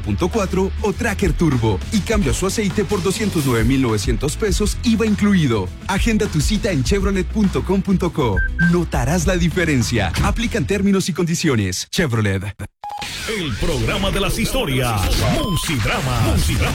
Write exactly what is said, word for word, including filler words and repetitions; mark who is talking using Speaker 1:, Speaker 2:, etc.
Speaker 1: punto cuatro o Tracker Turbo y cambia su aceite por doscientos nueve mil novecientos pesos, I V A incluido. Agenda tu cita en chevrolet punto com punto co. Notarás la diferencia. Aplican términos y condiciones. Chevrolet.
Speaker 2: El programa de las historias. Musidrama. Musidrama.